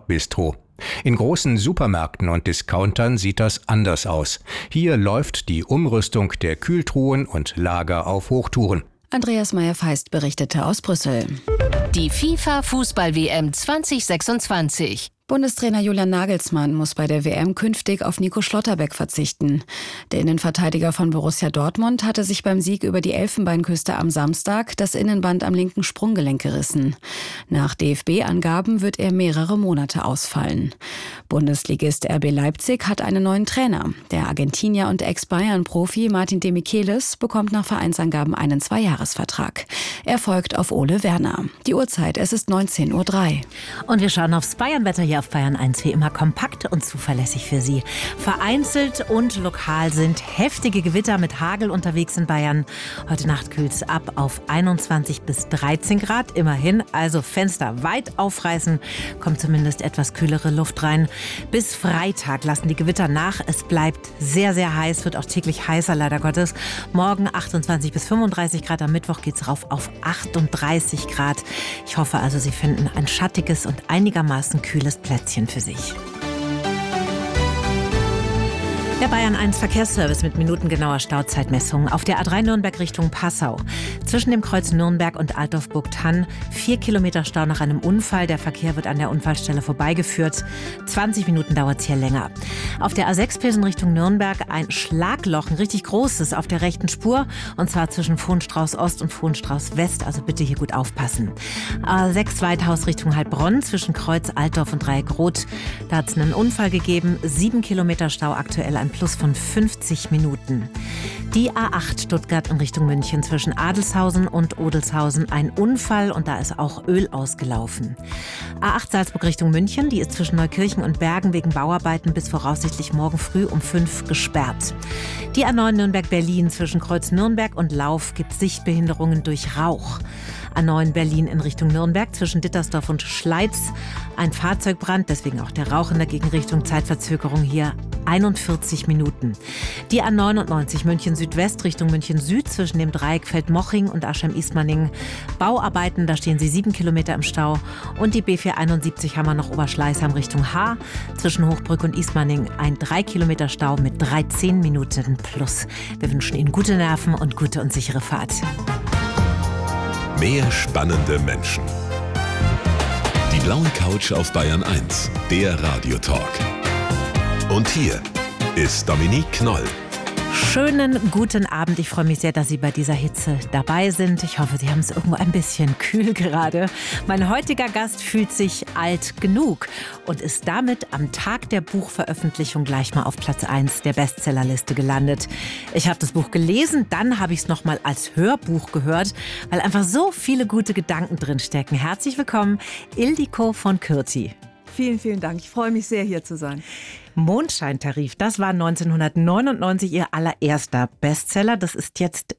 Bordbistro. In großen Supermärkten und Discountern sieht das anders aus. Hier läuft die Umrüstung der Kühltruhen und Lager auf Hochtouren. Andreas Meyer-Feist berichtete aus Brüssel. Die FIFA-Fußball-WM 2026. Bundestrainer Julian Nagelsmann muss bei der WM künftig auf Nico Schlotterbeck verzichten. Der Innenverteidiger von Borussia Dortmund hatte sich beim Sieg über die Elfenbeinküste am Samstag das Innenband am linken Sprunggelenk gerissen. Nach DFB-Angaben wird er mehrere Monate ausfallen. Bundesligist RB Leipzig hat einen neuen Trainer. Der Argentinier und Ex-Bayern-Profi Martin Demichelis bekommt nach Vereinsangaben einen 2-Jahres-Vertrag. Er folgt auf Ole Werner. Die Uhrzeit, es ist 19:03 Uhr. Und wir schauen aufs Bayernwetter hier auf Bayern 1, wie immer kompakt und zuverlässig für Sie. Vereinzelt und lokal sind heftige Gewitter mit Hagel unterwegs in Bayern. Heute Nacht kühlt es ab auf 21 bis 13 Grad, immerhin. Also Fenster weit aufreißen, kommt zumindest etwas kühlere Luft rein. Bis Freitag lassen die Gewitter nach. Es bleibt sehr, sehr heiß, wird auch täglich heißer, leider Gottes. Morgen 28 bis 35 Grad, am Mittwoch geht es rauf auf 38 Grad. Ich hoffe also, Sie finden ein schattiges und einigermaßen kühles Plätzchen für sich. Der Bayern 1 Verkehrsservice mit minutengenauer Stauzeitmessung auf der A3 Nürnberg Richtung Passau. Zwischen dem Kreuz Nürnberg und Altdorf-Burgthann 4 Kilometer Stau nach einem Unfall. Der Verkehr wird an der Unfallstelle vorbeigeführt. 20 Minuten dauert es hier länger. Auf der A6 Pilsen Richtung Nürnberg ein Schlagloch, ein richtig großes auf der rechten Spur. Und zwar zwischen Vohenstrauß Ost und Vohenstrauß West. Also bitte hier gut aufpassen. A6 Weithaus Richtung Heilbronn zwischen Kreuz Altdorf und Dreieck Roth. Da hat es einen Unfall gegeben. 7 Kilometer Stau aktuell, ein Plus von 50 Minuten. Die A8 Stuttgart in Richtung München zwischen Adelshausen und Odelshausen ein Unfall und da ist auch Öl ausgelaufen. A8 Salzburg Richtung München, die ist zwischen Neukirchen und Bergen wegen Bauarbeiten bis voraussichtlich morgen früh um 5 gesperrt. Die A9 Nürnberg-Berlin zwischen Kreuz Nürnberg und Lauf gibt Sichtbehinderungen durch Rauch. A9 Berlin in Richtung Nürnberg zwischen Dittersdorf und Schleiz. Ein Fahrzeugbrand, deswegen auch der Rauch in der Gegenrichtung. Zeitverzögerung hier 41 Minuten. Die A99 München Südwest Richtung München Süd zwischen dem Dreieck Feldmoching und Aschheim-Ismaning. Bauarbeiten, da stehen sie 7 Kilometer im Stau. Und die B471 Hammer nach Oberschleißheim Richtung Haar. Zwischen Hochbrück und Ismaning ein 3 Kilometer Stau mit 13 Minuten plus. Wir wünschen Ihnen gute Nerven und gute und sichere Fahrt. Mehr spannende Menschen. Die blaue Couch auf Bayern 1, der Radiotalk. Und hier ist Dominique Knoll. Schönen guten Abend. Ich freue mich sehr, dass Sie bei dieser Hitze dabei sind. Ich hoffe, Sie haben es irgendwo ein bisschen kühl gerade. Mein heutiger Gast fühlt sich alt genug und ist damit am Tag der Buchveröffentlichung gleich mal auf Platz 1 der Bestsellerliste gelandet. Ich habe das Buch gelesen, dann habe ich es nochmal als Hörbuch gehört, weil einfach so viele gute Gedanken drinstecken. Herzlich willkommen, Ildiko von Kürti. Vielen, vielen Dank. Ich freue mich sehr, hier zu sein. Mondscheintarif, das war 1999 Ihr allererster Bestseller. Das ist jetzt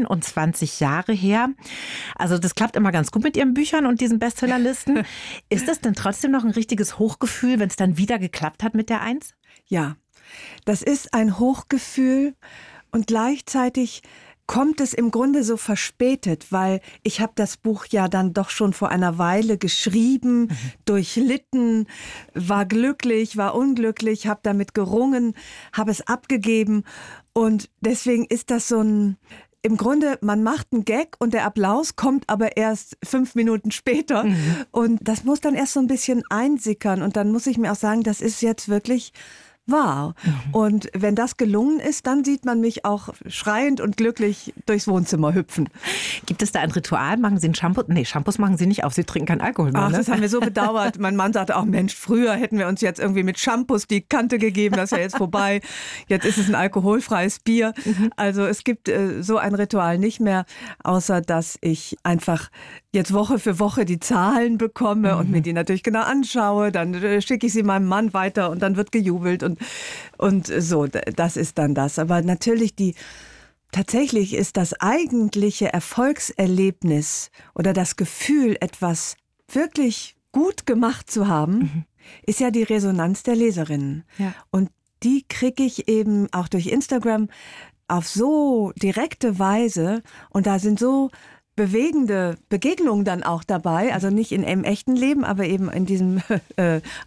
27 Jahre her. Also das klappt immer ganz gut mit Ihren Büchern und diesen Bestsellerlisten. Ist das denn trotzdem noch ein richtiges Hochgefühl, wenn es dann wieder geklappt hat mit der 1? Ja, das ist ein Hochgefühl und gleichzeitig kommt es im Grunde so verspätet, weil ich habe das Buch ja dann doch schon vor einer Weile geschrieben, durchlitten, war glücklich, war unglücklich, habe damit gerungen, habe es abgegeben und deswegen ist das so ein, im Grunde, man macht einen Gag und der Applaus kommt aber erst 5 Minuten später und das muss dann erst so ein bisschen einsickern und dann muss ich mir auch sagen, das ist jetzt wirklich wahr. Und wenn das gelungen ist, dann sieht man mich auch schreiend und glücklich durchs Wohnzimmer hüpfen. Gibt es da ein Ritual? Machen Sie ein Shampoo? Nee, Shampoos machen Sie nicht auf. Sie trinken keinen Alkohol mehr, Ach, ne? das haben wir so bedauert. Mein Mann sagte auch, Mensch, früher hätten wir uns jetzt irgendwie mit Shampoos die Kante gegeben. Das ist ja jetzt vorbei. Jetzt ist es ein alkoholfreies Bier. Also es gibt so ein Ritual nicht mehr, außer dass ich einfach jetzt Woche für Woche die Zahlen bekomme und mir die natürlich genau anschaue. Dann schicke ich sie meinem Mann weiter und dann wird gejubelt und so, das ist dann das. Aber natürlich tatsächlich ist das eigentliche Erfolgserlebnis oder das Gefühl, etwas wirklich gut gemacht zu haben, ist ja die Resonanz der Leserinnen. Ja. Und die kriege ich eben auch durch Instagram auf so direkte Weise und da sind so bewegende Begegnungen dann auch dabei, also nicht im echten Leben, aber eben in diesem